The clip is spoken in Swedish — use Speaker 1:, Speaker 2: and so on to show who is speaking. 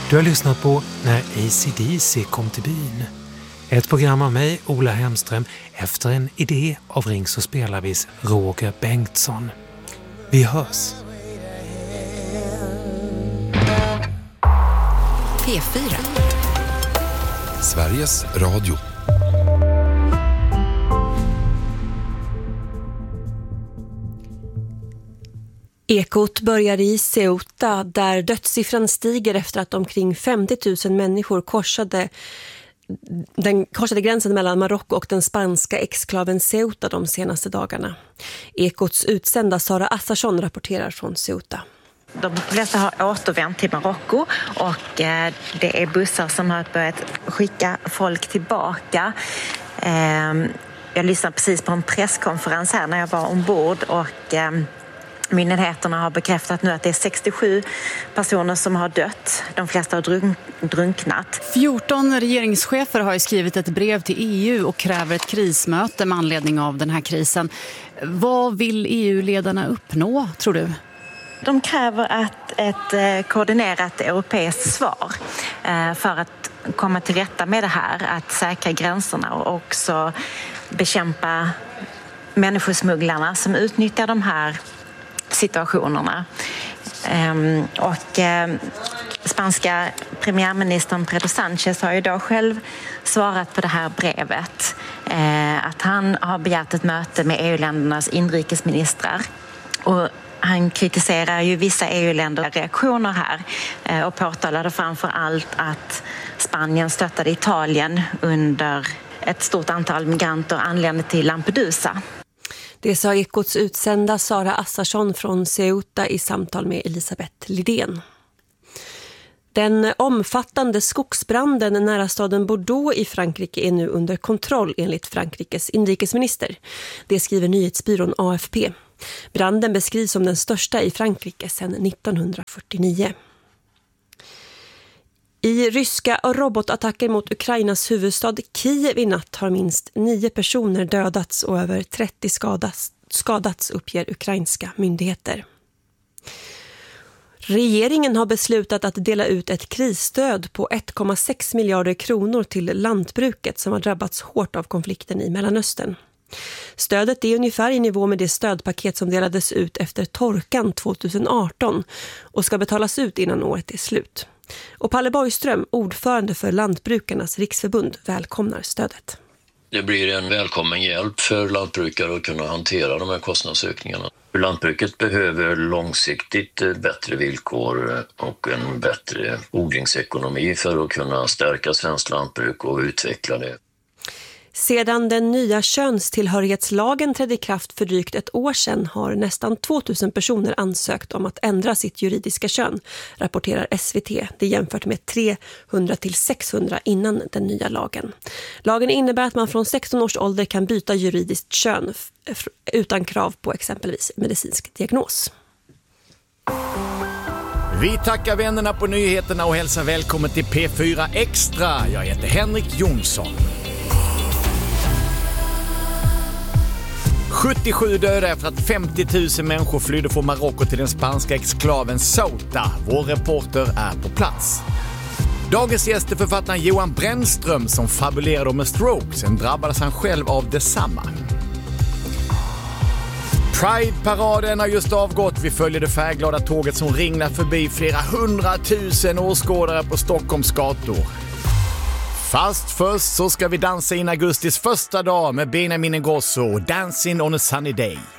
Speaker 1: Du har lyssnat på När AC/DC kom till byn. Ett program av mig, Ola Hemström, efter en idé av Rings och spelarvis Roger Bengtsson. Vi hörs!
Speaker 2: P4
Speaker 3: Sveriges Radio.
Speaker 4: Ekot börjar i Ceuta där dödssiffran stiger efter att omkring 50 000 människor korsade gränsen mellan Marocko och den spanska exklaven Ceuta de senaste dagarna. Ekots utsända Sara Assarsson rapporterar från Ceuta.
Speaker 5: De flesta har återvänt till Marocko och det är bussar som har börjat skicka folk tillbaka. Jag lyssnade precis på en presskonferens här när jag var ombord och myndigheterna har bekräftat nu att det är 67 personer som har dött. De flesta har drunknat.
Speaker 2: 14 regeringschefer har skrivit ett brev till EU och kräver ett krismöte med anledning av den här krisen. Vad vill EU-ledarna uppnå, tror du?
Speaker 5: De kräver ett koordinerat europeiskt svar för att komma till rätta med det här, att säkra gränserna och också bekämpa människosmugglarna som utnyttjar de här situationerna. Spanska premiärministern Pedro Sánchez har idag själv svarat på det här brevet att han har begärt ett möte med EU-ländernas inrikesministrar och han kritiserar ju vissa EU-länders reaktioner här och påtalade framför allt att Spanien stöttade Italien under ett stort antal migranter anlände till Lampedusa.
Speaker 4: Det sa Ekots utsända Sara Assarsson från Ceuta i samtal med Elisabeth Lidén. Den omfattande skogsbranden nära staden Bordeaux i Frankrike är nu under kontroll enligt Frankrikes inrikesminister. Det skriver nyhetsbyrån AFP. Branden beskrivs som den största i Frankrike sedan 1949. I ryska robotattacker mot Ukrainas huvudstad Kiev i natt har minst 9 personer dödats och över 30 skadats uppger ukrainska myndigheter. Regeringen har beslutat att dela ut ett krisstöd på 1,6 miljarder kronor till lantbruket som har drabbats hårt av konflikten i Mellanöstern. Stödet är ungefär i nivå med det stödpaket som delades ut efter torkan 2018 och ska betalas ut innan året är slut. Och Palle Borgström, ordförande för Lantbrukarnas riksförbund, välkomnar stödet.
Speaker 6: Det blir en välkommen hjälp för lantbrukare att kunna hantera de här kostnadsökningarna. Lantbruket behöver långsiktigt bättre villkor och en bättre odlingsekonomi för att kunna stärka svenskt lantbruk och utveckla det.
Speaker 4: Sedan den nya könstillhörighetslagen trädde i kraft för drygt ett år sedan har nästan 2000 personer ansökt om att ändra sitt juridiska kön, rapporterar SVT. Det jämfört med 300 till 600 innan den nya lagen. Lagen innebär att man från 16 års ålder kan byta juridiskt kön utan krav på exempelvis medicinsk diagnos.
Speaker 7: Vi tackar vännerna på nyheterna och hälsar välkommen till P4 Extra. Jag heter Henrik Jonsson. 77 döda efter att 50 000 människor flydde från Marocko till den spanska exklaven Ceuta. Vår reporter är på plats. Dagens gäst är författaren Johan Brännström som fabulerade om en stroke. Sen drabbades han själv av detsamma. Pride-paraden har just avgått. Vi följer det färgglada tåget som ringlar förbi flera 100 000 åskådare på Stockholms gator. Fast först så ska vi dansa in augustis första dag med Benjamin Ingrosso och Dancing on a Sunny Day.